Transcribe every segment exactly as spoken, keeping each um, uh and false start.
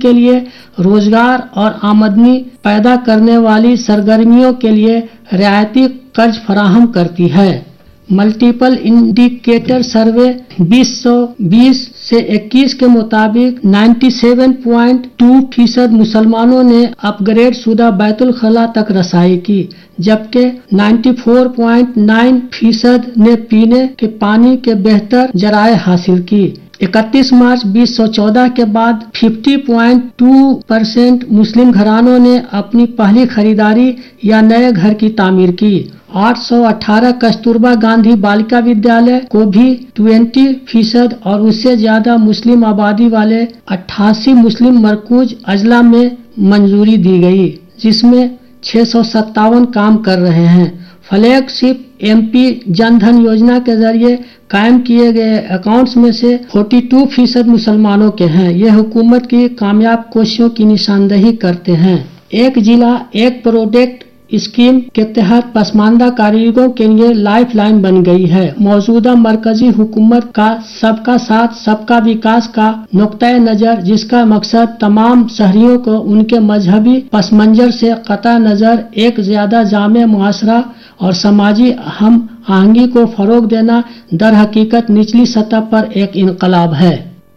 के लिए रोजगार और आमदनी पैदा करने वाली सरगर्मियों के लिए रियायती कर्ज फराहम करती है। मल्टीपल इंडिकेटर सर्वे बीस सौ बीस से इक्कीस के मुताबिक सत्तानवे पॉइंट दो फीसद मुसलमानों ने अपग्रेड शुदा बैतुल खला तक रसाई की, जबकि चौरानवे पॉइंट नौ फीसद ने पीने के पानी के बेहतर जराए हासिल की। इकतीस मार्च बीस सौ चौदह के बाद पचास पॉइंट दो परसेंट मुस्लिम घरानों ने अपनी पहली खरीदारी या नए घर की तामीर की। आठ सौ अठारह कस्तूरबा गांधी बालिका विद्यालय को भी बीस फीसद और उससे ज्यादा मुस्लिम आबादी वाले अट्ठासी मुस्लिम मरकूज अजला में मंजूरी दी गई, जिसमें छह सौ सत्तावन काम कर रहे हैं। फ्लैगशिप एमपी जनधन योजना के जरिए कायम किए गए अकाउंट्स में से बयालीस फीसद मुसलमानों के हैं। ये हुकूमत की कामयाब कोशिशों की निशानदेही करते हैं। एक जिला एक प्रोडक्ट स्कीम के तहत पसमानदा कारीगरों के लिए लाइफ लाइन बन गई है। मौजूदा मरकजी हुकूमत का सबका साथ सबका विकास का नुक्ता नजर, जिसका मकसद तमाम शहरियों को उनके मजहबी पस मंजर से कता नजर एक ज्यादा जामे मुआशरा और समाजी हम आहंगी को फरोग देना, दर हकीकत निचली सतह पर एक इनकलाब है।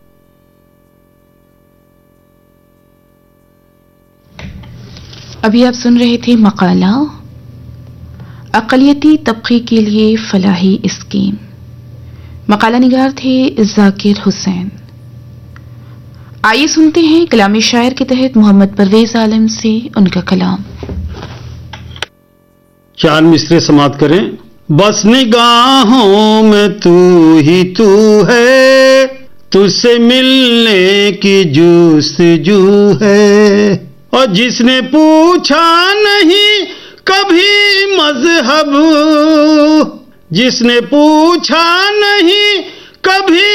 अभी आप सुन रहे थे मकाला अक़लियती तबके के लिए फलाही स्कीम। मकाला निगार थे जाकिर हुसैन। आइए सुनते हैं कलामी शायर के तहत मोहम्मद परवेज आलम से उनका कलाम। चार मिसरे समाप्त करें। बस निगाहों में तू ही तू है, तुझसे मिलने की जुस्तजू है, और जिसने पूछा नहीं कभी मजहब, जिसने पूछा नहीं कभी